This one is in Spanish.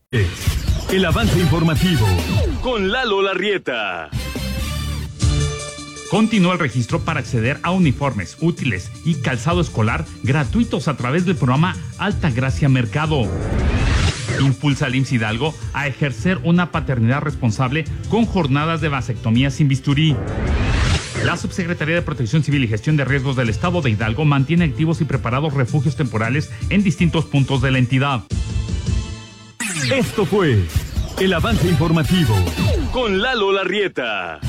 El avance informativo con Lalo Larrieta. Continúa el registro para acceder a uniformes, útiles y calzado escolar gratuitos a través del programa Alta Gracia Mercado. Impulsa al IMSS Hidalgo a ejercer una paternidad responsable con jornadas de vasectomía sin bisturí. La Subsecretaría de Protección Civil y Gestión de Riesgos del Estado de Hidalgo mantiene activos y preparados refugios temporales en distintos puntos de la entidad. Esto fue el avance informativo con Lalo Larrieta.